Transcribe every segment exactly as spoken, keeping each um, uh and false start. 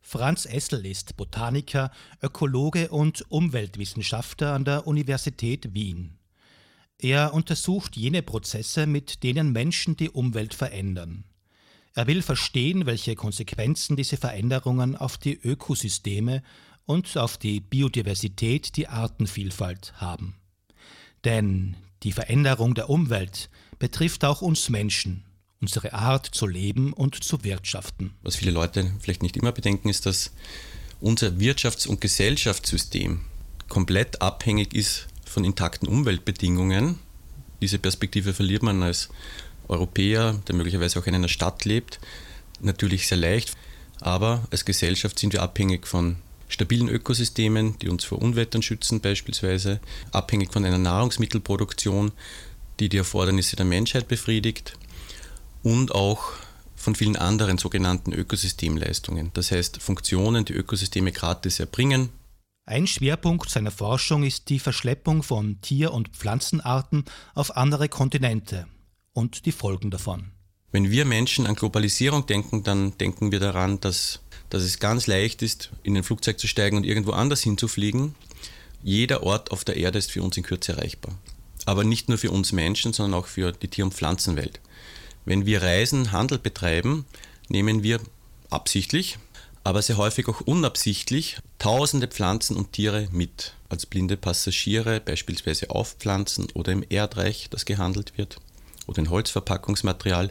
Franz Essl ist Botaniker, Ökologe und Umweltwissenschaftler an der Universität Wien. Er untersucht jene Prozesse, mit denen Menschen die Umwelt verändern. Er will verstehen, welche Konsequenzen diese Veränderungen auf die Ökosysteme und auf die Biodiversität, die Artenvielfalt haben. Denn die Veränderung der Umwelt betrifft auch uns Menschen, unsere Art zu leben und zu wirtschaften. Was viele Leute vielleicht nicht immer bedenken, ist, dass unser Wirtschafts- und Gesellschaftssystem komplett abhängig ist von intakten Umweltbedingungen. Diese Perspektive verliert man als Europäer, der möglicherweise auch in einer Stadt lebt, natürlich sehr leicht. Aber als Gesellschaft sind wir abhängig von stabilen Ökosystemen, die uns vor Unwettern schützen beispielsweise, abhängig von einer Nahrungsmittelproduktion, die die Erfordernisse der Menschheit befriedigt, und auch von vielen anderen sogenannten Ökosystemleistungen. Das heißt Funktionen, die Ökosysteme gratis erbringen. Ein Schwerpunkt seiner Forschung ist die Verschleppung von Tier- und Pflanzenarten auf andere Kontinente und die Folgen davon. Wenn wir Menschen an Globalisierung denken, dann denken wir daran, dass, dass es ganz leicht ist, in ein Flugzeug zu steigen und irgendwo anders hinzufliegen. Jeder Ort auf der Erde ist für uns in Kürze erreichbar. Aber nicht nur für uns Menschen, sondern auch für die Tier- und Pflanzenwelt. Wenn wir reisen, Handel betreiben, nehmen wir absichtlich, aber sehr häufig auch unabsichtlich tausende Pflanzen und Tiere mit, als blinde Passagiere, beispielsweise auf Pflanzen oder im Erdreich, das gehandelt wird, oder in Holzverpackungsmaterial.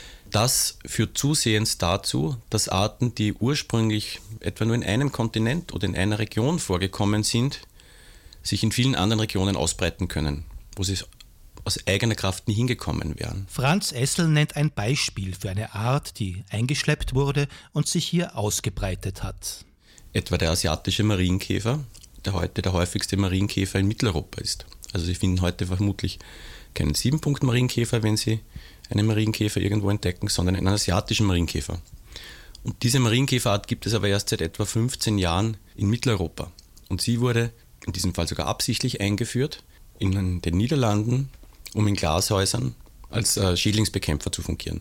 Das führt zusehends dazu, dass Arten, die ursprünglich etwa nur in einem Kontinent oder in einer Region vorgekommen sind, sich in vielen anderen Regionen ausbreiten können, wo sie aus eigener Kraft nie hingekommen wären. Franz Essl nennt ein Beispiel für eine Art, die eingeschleppt wurde und sich hier ausgebreitet hat. Etwa der asiatische Marienkäfer, der heute der häufigste Marienkäfer in Mitteleuropa ist. Also Sie finden heute vermutlich keinen Siebenpunkt-Marienkäfer, wenn Sie einen Marienkäfer irgendwo entdecken, sondern einen asiatischen Marienkäfer. Und diese Marienkäferart gibt es aber erst seit etwa fünfzehn Jahren in Mitteleuropa. Und sie wurde in diesem Fall sogar absichtlich eingeführt in den Niederlanden, um in Glashäusern als äh, Schädlingsbekämpfer zu fungieren.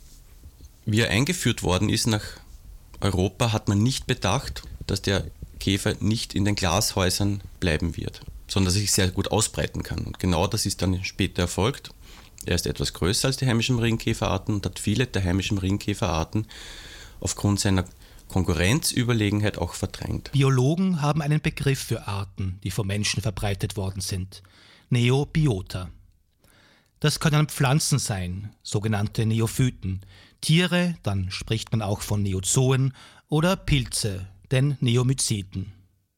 Wie er eingeführt worden ist nach Europa, hat man nicht bedacht, dass der Käfer nicht in den Glashäusern bleiben wird, sondern dass er sich sehr gut ausbreiten kann. Und genau das ist dann später erfolgt. Er ist etwas größer als die heimischen Marienkäferarten und hat viele der heimischen Marienkäferarten aufgrund seiner Konkurrenzüberlegenheit auch verdrängt. Biologen haben einen Begriff für Arten, die vom Menschen verbreitet worden sind: Neobiota. Das können Pflanzen sein, sogenannte Neophyten, Tiere, dann spricht man auch von Neozoen, oder Pilze, den Neomyceten.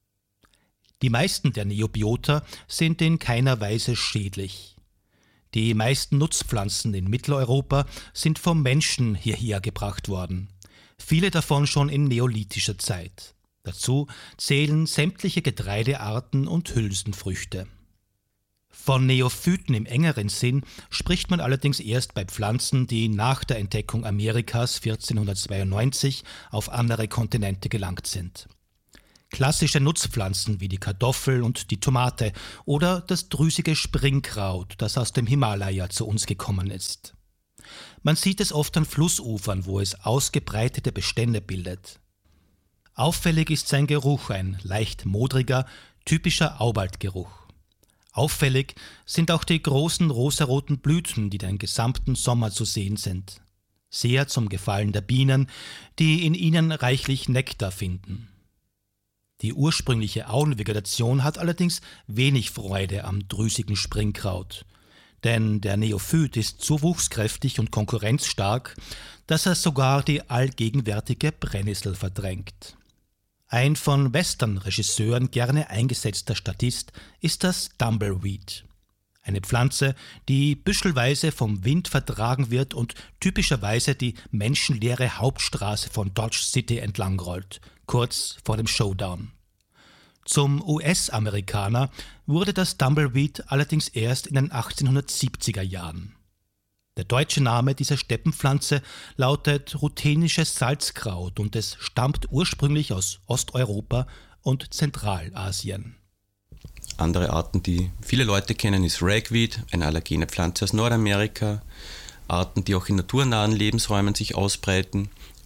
Die meisten der Neobiota sind in keiner Weise schädlich. Die meisten Nutzpflanzen in Mitteleuropa sind vom Menschen hierher gebracht worden, viele davon schon in neolithischer Zeit. Dazu zählen sämtliche Getreidearten und Hülsenfrüchte. Von Neophyten im engeren Sinn spricht man allerdings erst bei Pflanzen, die nach der Entdeckung Amerikas vierzehnhundertzweiundneunzig auf andere Kontinente gelangt sind. Klassische Nutzpflanzen wie die Kartoffel und die Tomate oder das drüsige Springkraut, das aus dem Himalaya zu uns gekommen ist. Man sieht es oft an Flussufern, wo es ausgebreitete Bestände bildet. Auffällig ist sein Geruch, ein leicht modriger, typischer Auwaldgeruch. Auffällig sind auch die großen rosaroten Blüten, die den gesamten Sommer zu sehen sind. Sehr zum Gefallen der Bienen, die in ihnen reichlich Nektar finden. Die ursprüngliche Auenvegetation hat allerdings wenig Freude am drüsigen Springkraut. Denn der Neophyt ist so wuchskräftig und konkurrenzstark, dass er sogar die allgegenwärtige Brennnessel verdrängt. Ein von Western-Regisseuren gerne eingesetzter Statist ist das Tumbleweed. Eine Pflanze, die büschelweise vom Wind vertragen wird und typischerweise die menschenleere Hauptstraße von Dodge City entlangrollt, kurz vor dem Showdown. Zum U S-Amerikaner wurde das Tumbleweed allerdings erst in den achtzehnhundertsiebziger Jahren. Der deutsche Name dieser Steppenpflanze lautet ruthenisches Salzkraut und es stammt ursprünglich aus Osteuropa und Zentralasien. Andere Arten, die viele Leute kennen, ist Ragweed, eine allergene Pflanze aus Nordamerika. Arten, die auch in naturnahen Lebensräumen sich ausbreiten,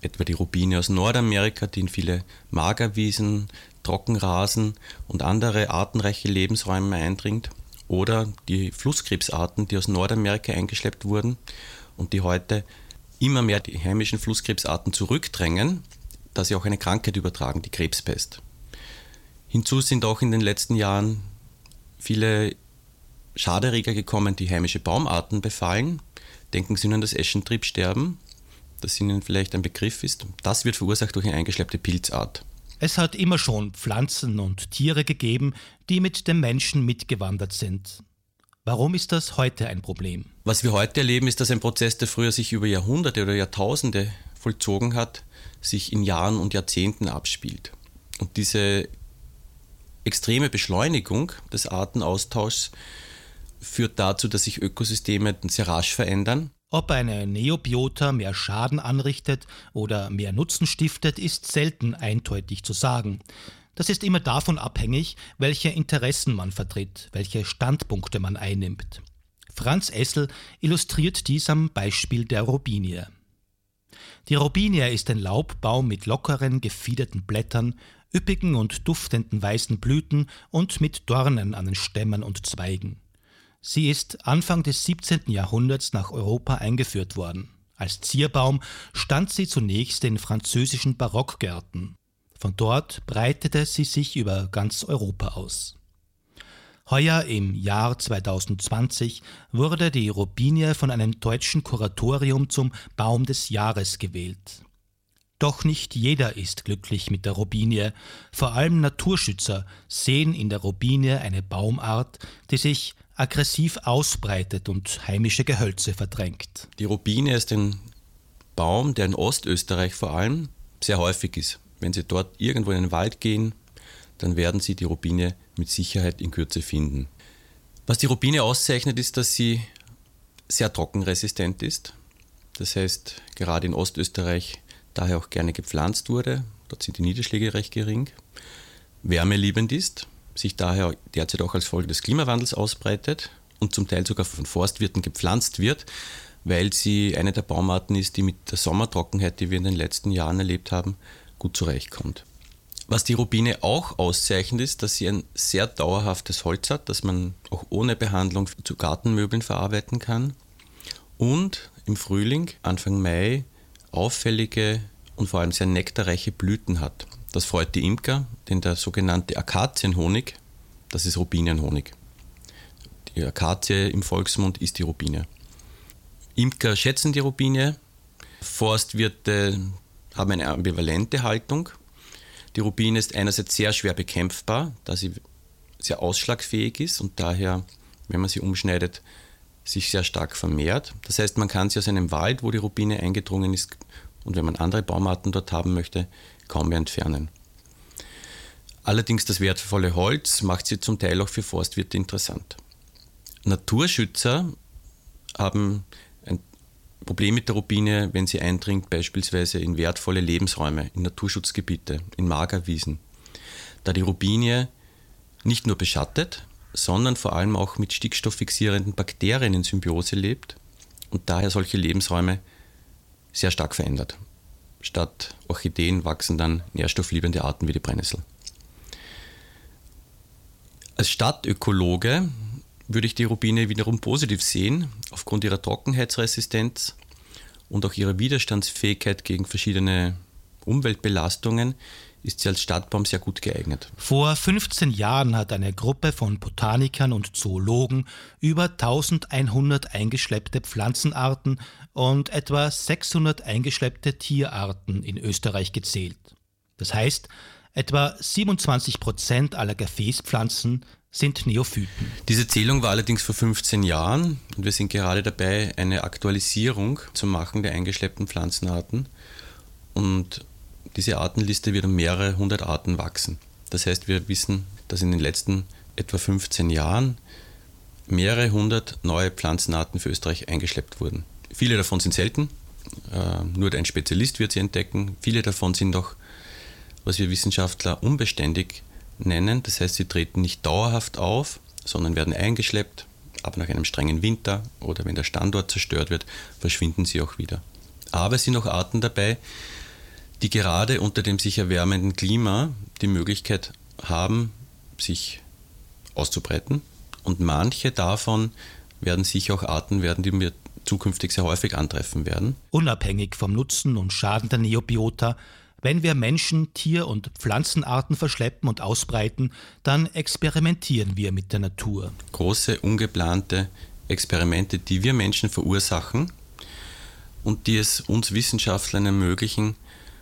etwa die Robine aus Nordamerika, die in viele Magerwiesen, Trockenrasen und andere artenreiche Lebensräume eindringt, oder die Flusskrebsarten, die aus Nordamerika eingeschleppt wurden und die heute immer mehr die heimischen Flusskrebsarten zurückdrängen, da sie auch eine Krankheit übertragen, die Krebspest. Hinzu sind auch in den letzten Jahren viele Schaderreger gekommen, die heimische Baumarten befallen. Denken Sie nur an das Eschentriebsterben, das Ihnen vielleicht ein Begriff ist. Das wird verursacht durch eine eingeschleppte Pilzart. Es hat immer schon Pflanzen und Tiere gegeben, die mit dem Menschen mitgewandert sind. Warum ist das heute ein Problem? Was wir heute erleben, ist, dass ein Prozess, der früher sich über Jahrhunderte oder Jahrtausende vollzogen hat, sich in Jahren und Jahrzehnten abspielt. Und diese extreme Beschleunigung des Artenaustauschs führt dazu, dass sich Ökosysteme sehr rasch verändern. Ob eine Neobiota mehr Schaden anrichtet oder mehr Nutzen stiftet, ist selten eindeutig zu sagen. Das ist immer davon abhängig, welche Interessen man vertritt, welche Standpunkte man einnimmt. Franz Essel illustriert dies am Beispiel der Robinie. Die Robinie ist ein Laubbaum mit lockeren, gefiederten Blättern, üppigen und duftenden weißen Blüten und mit Dornen an den Stämmen und Zweigen. Sie ist Anfang des siebzehnten Jahrhunderts nach Europa eingeführt worden. Als Zierbaum stand sie zunächst in französischen Barockgärten. Von dort breitete sie sich über ganz Europa aus. Heuer im Jahr zweitausendzwanzig wurde die Robinie von einem deutschen Kuratorium zum Baum des Jahres gewählt. Doch nicht jeder ist glücklich mit der Robinie. Vor allem Naturschützer sehen in der Robinie eine Baumart, die sich aggressiv ausbreitet und heimische Gehölze verdrängt. Die Robinie ist ein Baum, der in Ostösterreich vor allem sehr häufig ist. Wenn Sie dort irgendwo in den Wald gehen, dann werden Sie die Robinie mit Sicherheit in Kürze finden. Was die Robinie auszeichnet, ist, dass sie sehr trockenresistent ist. Das heißt, gerade in Ostösterreich daher auch gerne gepflanzt wurde. Dort sind die Niederschläge recht gering. Wärmeliebend ist, sich daher derzeit auch als Folge des Klimawandels ausbreitet und zum Teil sogar von Forstwirten gepflanzt wird, weil sie eine der Baumarten ist, die mit der Sommertrockenheit, die wir in den letzten Jahren erlebt haben, gut zurechtkommt. Was die Robinie auch auszeichnet, ist, dass sie ein sehr dauerhaftes Holz hat, das man auch ohne Behandlung zu Gartenmöbeln verarbeiten kann und im Frühling, Anfang Mai, auffällige und vor allem sehr nektarreiche Blüten hat. Das freut die Imker, denn der sogenannte Akazienhonig, das ist Robinienhonig. Die Akazie im Volksmund ist die Robinie. Imker schätzen die Robinie, Forstwirte haben eine ambivalente Haltung. Die Robinie ist einerseits sehr schwer bekämpfbar, da sie sehr ausschlagfähig ist und daher, wenn man sie umschneidet, sich sehr stark vermehrt. Das heißt, man kann sie aus einem Wald, wo die Robinie eingedrungen ist, und wenn man andere Baumarten dort haben möchte, kaum mehr entfernen. Allerdings das wertvolle Holz macht sie zum Teil auch für Forstwirte interessant. Naturschützer haben ein Problem mit der Robinie, wenn sie eindringt, beispielsweise in wertvolle Lebensräume, in Naturschutzgebiete, in Magerwiesen. Da die Robinie nicht nur beschattet, sondern vor allem auch mit stickstofffixierenden Bakterien in Symbiose lebt und daher solche Lebensräume sehr stark verändert. Statt Orchideen wachsen dann nährstoffliebende Arten wie die Brennnessel. Als Stadtökologe würde ich die Robinie wiederum positiv sehen, aufgrund ihrer Trockenheitsresistenz und auch ihrer Widerstandsfähigkeit gegen verschiedene Umweltbelastungen ist sie als Stadtbaum sehr gut geeignet. Vor fünfzehn Jahren hat eine Gruppe von Botanikern und Zoologen über eintausendeinhundert eingeschleppte Pflanzenarten und etwa sechshundert eingeschleppte Tierarten in Österreich gezählt. Das heißt, etwa siebenundzwanzig Prozent aller Gefäßpflanzen sind Neophyten. Diese Zählung war allerdings vor fünfzehn Jahren und wir sind gerade dabei, eine Aktualisierung zu machen der eingeschleppten Pflanzenarten. Und diese Artenliste wird um mehrere hundert Arten wachsen. Das heißt, wir wissen, dass in den letzten etwa fünfzehn Jahren mehrere hundert neue Pflanzenarten für Österreich eingeschleppt wurden. Viele davon sind selten, äh, nur ein Spezialist wird sie entdecken. Viele davon sind auch, was wir Wissenschaftler unbeständig nennen. Das heißt, sie treten nicht dauerhaft auf, sondern werden eingeschleppt. Aber nach einem strengen Winter oder wenn der Standort zerstört wird, verschwinden sie auch wieder. Aber es sind auch Arten dabei, die gerade unter dem sich erwärmenden Klima die Möglichkeit haben, sich auszubreiten. Und manche davon werden sicher auch Arten werden, die wir zukünftig sehr häufig antreffen werden. Unabhängig vom Nutzen und Schaden der Neobiota, wenn wir Menschen, Tier- und Pflanzenarten verschleppen und ausbreiten, dann experimentieren wir mit der Natur. Große, ungeplante Experimente, die wir Menschen verursachen und die es uns Wissenschaftlern ermöglichen,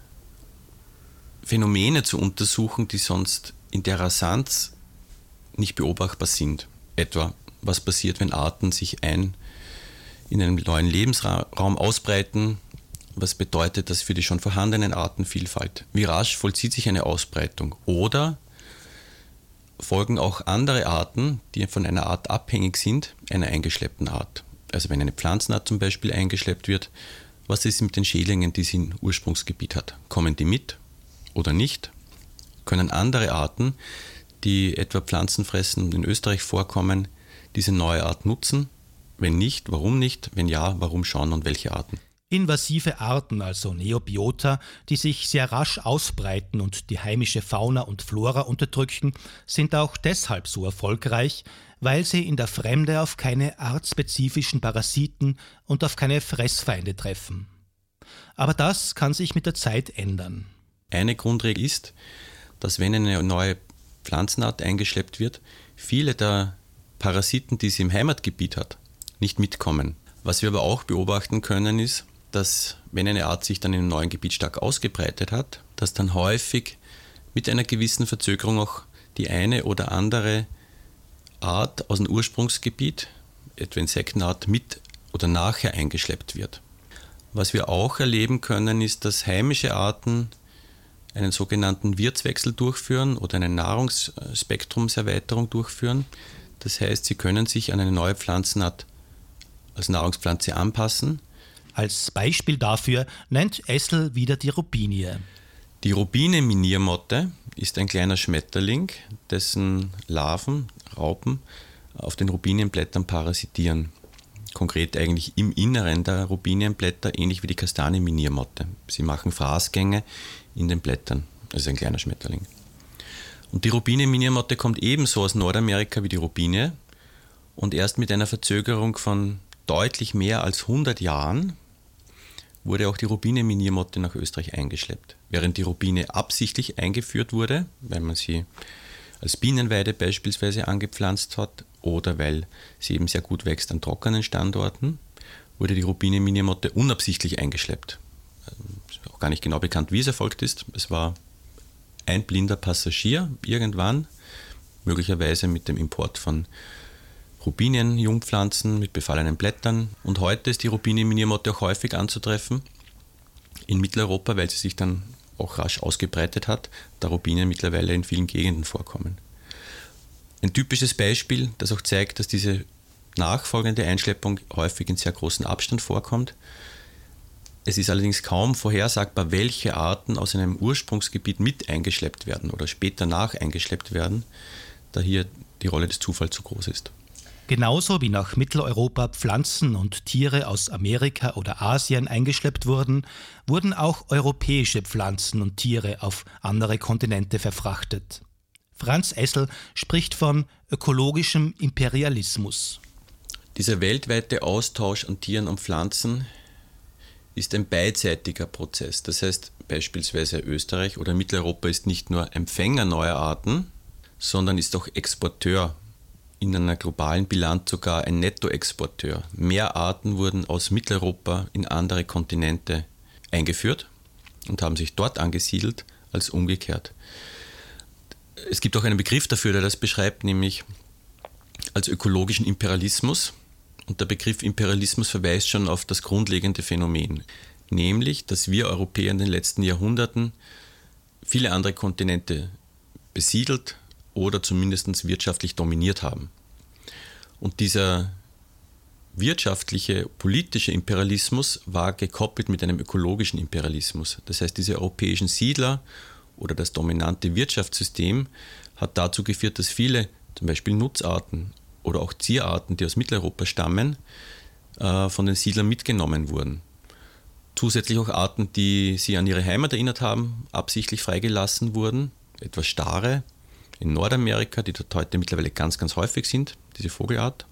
Phänomene zu untersuchen, die sonst in der Rasanz nicht beobachtbar sind. Etwa, was passiert, wenn Arten sich ein in einem neuen Lebensraum ausbreiten. Was bedeutet das für die schon vorhandenen Artenvielfalt? Wie rasch vollzieht sich eine Ausbreitung? Oder folgen auch andere Arten, die von einer Art abhängig sind, einer eingeschleppten Art? Also wenn eine Pflanzenart zum Beispiel eingeschleppt wird, was ist mit den Schädlingen, die sie im Ursprungsgebiet hat? Kommen die mit oder nicht? Können andere Arten, die etwa Pflanzen fressen und in Österreich vorkommen, diese neue Art nutzen? Wenn nicht, warum nicht? Wenn ja, warum schon und welche Arten? Invasive Arten, also Neobiota, die sich sehr rasch ausbreiten und die heimische Fauna und Flora unterdrücken, sind auch deshalb so erfolgreich, weil sie in der Fremde auf keine artspezifischen Parasiten und auf keine Fressfeinde treffen. Aber das kann sich mit der Zeit ändern. Eine Grundregel ist, dass wenn eine neue Pflanzenart eingeschleppt wird, viele der Parasiten, die sie im Heimatgebiet hat, nicht mitkommen. Was wir aber auch beobachten können, ist, dass wenn eine Art sich dann in einem neuen Gebiet stark ausgebreitet hat, dass dann häufig mit einer gewissen Verzögerung auch die eine oder andere Art aus dem Ursprungsgebiet, etwa Insektenart, mit oder nachher eingeschleppt wird. Was wir auch erleben können, ist, dass heimische Arten einen sogenannten Wirtswechsel durchführen oder eine Nahrungsspektrumserweiterung durchführen. Das heißt, sie können sich an eine neue Pflanzenart als Nahrungspflanze anpassen. Als Beispiel dafür nennt Essl wieder die Robinie. Die Robine-Miniermotte ist ein kleiner Schmetterling, dessen Larven, Raupen, auf den Robinienblättern parasitieren. Konkret eigentlich im Inneren der Robinienblätter, ähnlich wie die Kastanienminiermotte. Sie machen Fraßgänge in den Blättern. Das ist ein kleiner Schmetterling. Und die Robine-Miniermotte kommt ebenso aus Nordamerika wie die Robinie. Und erst mit einer Verzögerung von deutlich mehr als hundert Jahren wurde auch die Robine-Miniermotte nach Österreich eingeschleppt. Während die Robine absichtlich eingeführt wurde, weil man sie als Bienenweide beispielsweise angepflanzt hat oder weil sie eben sehr gut wächst an trockenen Standorten, wurde die Robine-Miniermotte unabsichtlich eingeschleppt. Ist auch gar nicht genau bekannt, wie es erfolgt ist. Es war ein blinder Passagier irgendwann, möglicherweise mit dem Import von Robinien, Jungpflanzen mit befallenen Blättern. Und heute ist die Robine-Miniermotte auch häufig anzutreffen in Mitteleuropa, weil sie sich dann auch rasch ausgebreitet hat, da Robinien mittlerweile in vielen Gegenden vorkommen. Ein typisches Beispiel, das auch zeigt, dass diese nachfolgende Einschleppung häufig in sehr großem Abstand vorkommt. Es ist allerdings kaum vorhersagbar, welche Arten aus einem Ursprungsgebiet mit eingeschleppt werden oder später nach eingeschleppt werden, da hier die Rolle des Zufalls zu groß ist. Genauso wie nach Mitteleuropa Pflanzen und Tiere aus Amerika oder Asien eingeschleppt wurden, wurden auch europäische Pflanzen und Tiere auf andere Kontinente verfrachtet. Franz Essl spricht von ökologischem Imperialismus. Dieser weltweite Austausch an Tieren und Pflanzen ist ein beidseitiger Prozess. Das heißt, beispielsweise Österreich oder Mitteleuropa ist nicht nur Empfänger neuer Arten, sondern ist auch Exporteur. In einer globalen Bilanz sogar ein Nettoexporteur. Mehr Arten wurden aus Mitteleuropa in andere Kontinente eingeführt und haben sich dort angesiedelt als umgekehrt. Es gibt auch einen Begriff dafür, der das beschreibt, nämlich als ökologischen Imperialismus. Und der Begriff Imperialismus verweist schon auf das grundlegende Phänomen, nämlich, dass wir Europäer in den letzten Jahrhunderten viele andere Kontinente besiedelt oder zumindest wirtschaftlich dominiert haben. Und dieser wirtschaftliche, politische Imperialismus war gekoppelt mit einem ökologischen Imperialismus. Das heißt, diese europäischen Siedler oder das dominante Wirtschaftssystem hat dazu geführt, dass viele, zum Beispiel Nutzarten oder auch Zierarten, die aus Mitteleuropa stammen, von den Siedlern mitgenommen wurden. Zusätzlich auch Arten, die sie an ihre Heimat erinnert haben, absichtlich freigelassen wurden. Etwa Stare in Nordamerika, die dort heute mittlerweile ganz, ganz häufig sind, diese Vogelart.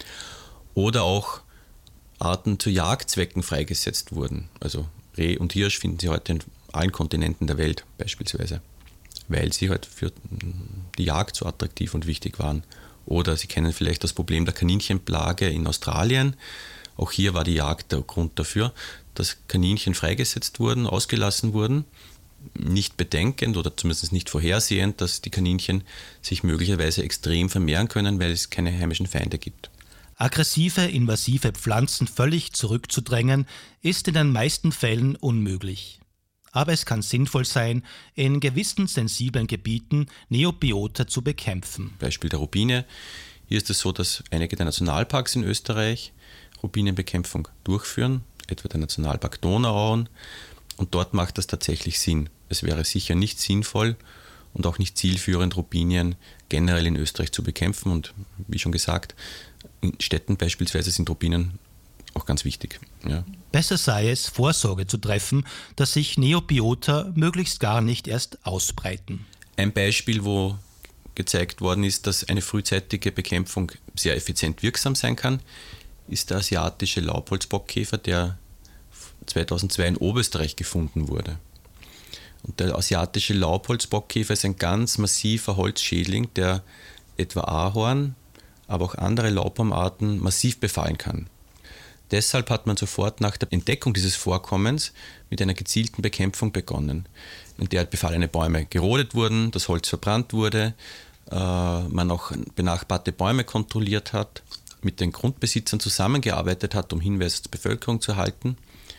Oder auch Arten zu Jagdzwecken freigesetzt wurden. Also Reh und Hirsch finden Sie heute in allen Kontinenten der Welt beispielsweise, weil sie halt für die Jagd so attraktiv und wichtig waren. Oder Sie kennen vielleicht das Problem der Kaninchenplage in Australien. Auch hier war die Jagd der Grund dafür, dass Kaninchen freigesetzt wurden, ausgelassen wurden, nicht bedenkend oder zumindest nicht vorhersehend, dass die Kaninchen sich möglicherweise extrem vermehren können, weil es keine heimischen Feinde gibt. Aggressive, invasive Pflanzen völlig zurückzudrängen, ist in den meisten Fällen unmöglich. Aber es kann sinnvoll sein, in gewissen sensiblen Gebieten Neobiota zu bekämpfen. Beispiel der Robine. Hier ist es so, dass einige der Nationalparks in Österreich Robinenbekämpfung durchführen, etwa der Nationalpark Donauauen. Und dort macht das tatsächlich Sinn. Es wäre sicher nicht sinnvoll und auch nicht zielführend, Robinien generell in Österreich zu bekämpfen. Und wie schon gesagt, in Städten beispielsweise sind Robinen auch ganz wichtig. Ja. Besser sei es, Vorsorge zu treffen, dass sich Neobiota möglichst gar nicht erst ausbreiten. Ein Beispiel, wo gezeigt worden ist, dass eine frühzeitige Bekämpfung sehr effizient wirksam sein kann, ist der asiatische Laubholzbockkäfer, der zweitausendzwei in Oberösterreich gefunden wurde. Und der asiatische Laubholzbockkäfer ist ein ganz massiver Holzschädling, der etwa Ahorn, aber auch andere Laubbaumarten massiv befallen kann. Deshalb hat man sofort nach der Entdeckung dieses Vorkommens mit einer gezielten Bekämpfung begonnen, in der befallene Bäume gerodet wurden, das Holz verbrannt wurde, äh, man auch benachbarte Bäume kontrolliert hat, mit den Grundbesitzern zusammengearbeitet hat, um Hinweise zur Bevölkerung zu erhalten.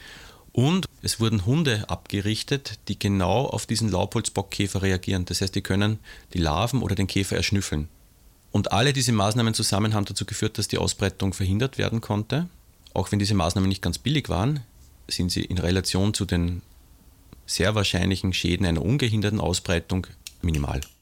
Und es wurden Hunde abgerichtet, die genau auf diesen Laubholzbockkäfer reagieren. Das heißt, die können die Larven oder den Käfer erschnüffeln. Und alle diese Maßnahmen zusammen haben dazu geführt, dass die Ausbreitung verhindert werden konnte. Auch wenn diese Maßnahmen nicht ganz billig waren, sind sie in Relation zu den sehr wahrscheinlichen Schäden einer ungehinderten Ausbreitung minimal.